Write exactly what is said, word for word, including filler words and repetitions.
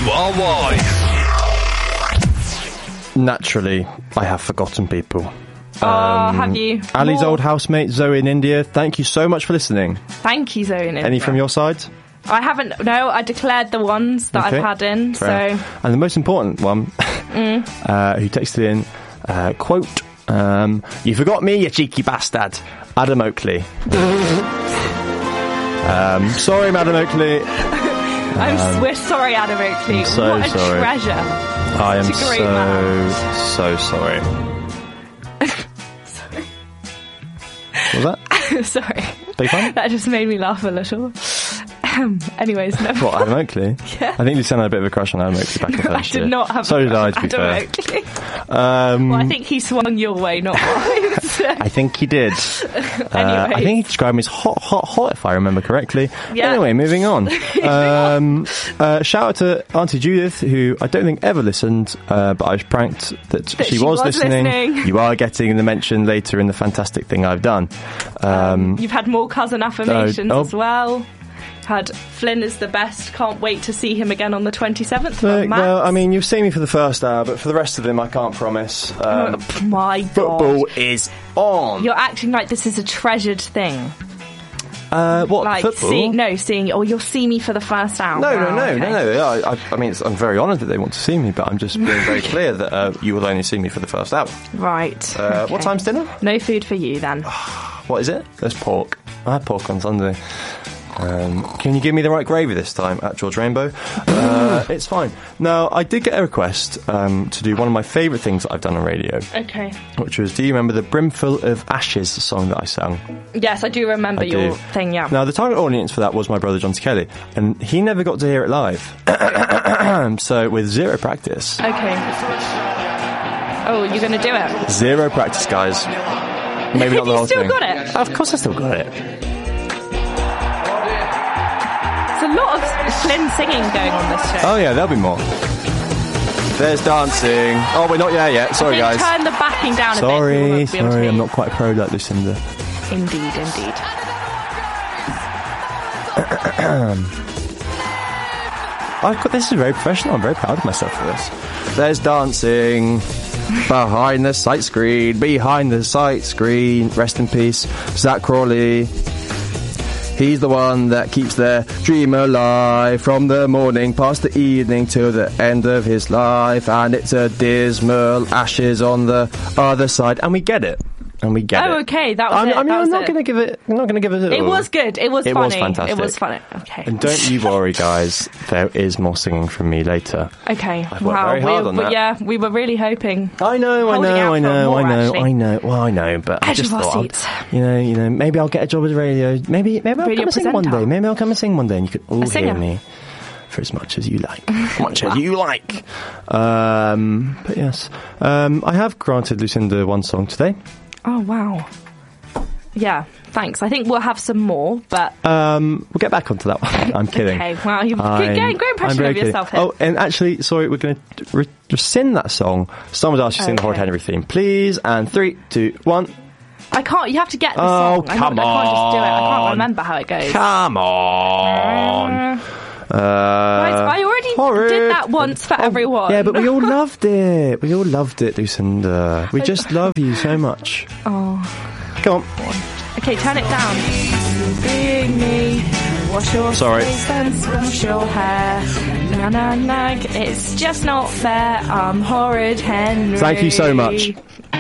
are wise. Naturally, I have forgotten people. Oh, um, have you? Ali's More? old housemate, Zoe in India. Thank you so much for listening. Thank you, Zoe in India. Any from your side? I haven't. No, I declared the ones that okay. I've had in. Fair. So, and the most important one, mm. uh, who texted in, uh, quote, um, "You forgot me, you cheeky bastard." Adam Oakley. um, sorry, Madam Oakley. I'm um, we're sorry, Adam Oakley. I'm so what a sorry. treasure. I am It's a great so man. so sorry. Sorry. What was that? Sorry. Big fun? That just made me laugh a little. Anyways, no. What, Adam Oakley? Yeah. I think Luciana had a bit of a crush on Adam Oakley back in the I first did year. not have So a did I, crush to be on Adam fair. Oakley. Um, Well, I think he swung your way, not mine. So. I think he did. Uh, I think he described me as hot, hot, hot, if I remember correctly. Yeah. Anyway, moving on. um, uh, shout out to Auntie Judith, who I don't think ever listened, uh, but I was pranked that, That she, she was, was listening. listening. You are getting the mention later in the fantastic thing I've done. Um, You've had more cousin affirmations uh, oh. as well. Had Flynn is the best. Can't wait to see him again on the twenty-seventh. Look, well, I mean, you've seen me for the first hour, but for the rest of them, I can't promise. Um, oh my God. football is on. You're acting like this is a treasured thing. Uh, what, like football? See, no, seeing. Or you'll see me for the first hour. No, no, Wow, no, okay. no, no. Yeah, I, I mean, it's, I'm very honoured that they want to see me, but I'm just being very clear that uh, you will only see me for the first hour. Right. Uh, okay. What time's dinner? No food for you then. What is it? There's pork. I had pork on Sunday. Um, can you give me the right gravy this time at George Rainbow? Uh, it's fine. Now, I did get a request um, to do one of my favourite things that I've done on radio. Okay. Which was, do you remember the Brimful of Ashes song that I sang? Yes, I do remember I your do. thing, yeah. Now, the target audience for that was my brother John T. Kelly, and he never got to hear it live. So, with zero practice. Okay. Oh, you're going to do it? Zero practice, guys. Maybe not the You whole still thing. got it? Of course I still got it. There's a lot of Flynn singing going on this show. Oh yeah, there'll be more. There's dancing. Oh, we're not there yet. Sorry, Flynn, guys. turn the backing down a Sorry, bit. We won't be able to sorry, hear I'm you. not quite pro like Lucinda. Indeed, indeed. I've got, this is very professional. I'm very proud of myself for this. There's dancing behind the sight screen. Behind the sight screen. Rest in peace, Zach Crawley. He's the one that keeps their dream alive from the morning past the evening till the end of his life. And it's a dismal ashes on the other side. And we get it. And we get Oh, it. okay, that was I mean, it. I mean that I'm was not it. going to give it. I'm not going to give it. It was good. It was It funny. was fantastic. It was funny. Okay. And don't you worry, guys. There is more singing from me later. Okay. I've worked wow. very hard we, on we- that. Yeah, we were really hoping. I know, I Holding out know, I for know, more, I know, actually. I know. Well, I know, but I Edge just of our thought, seats. you know, you know, maybe I'll get a job at the radio. Maybe, maybe I'll Radio come and sing one presenter. day. Maybe I'll come and sing one day, and you can all singer. hear me for as much as you like, as much as you like. Um, but yes, um, I have granted Lucinda one song today. Oh, wow. Yeah, thanks. I think we'll have some more, but... Um, we'll get back onto that one. I'm kidding. Okay, wow, you've I'm- getting great I'm impression very of kidding. yourself here. Oh, and actually, sorry, we're going to re- rescind that song. Someone's asked you to sing the Horrid Okay. Henry theme, please. And three, two, one. I can't... You have to get the Oh, song. I'm come not, I can't just do it. I on. can't remember how it goes. Come on. Uh, Uh, Guys, I already horrid. did that once for Oh, everyone. Yeah, but we all loved it. We all loved it, Lucinda. We just love you so much. Oh. Come on. Okay, turn it down. Big me, wash your Sorry. face and wash your hair. Na na na, it's just not fair. I'm Horrid Henry. Thank you so much.